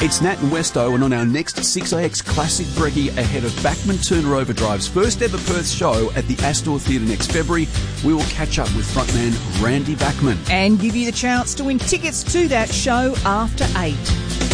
It's Nat and Westo, and on our next 6AX Classic Brekkie ahead of Bachman Turner Overdrive's first ever Perth show at the Astor Theatre next February, we will catch up with frontman Randy Bachman. And give you the chance to win tickets to that show after 8.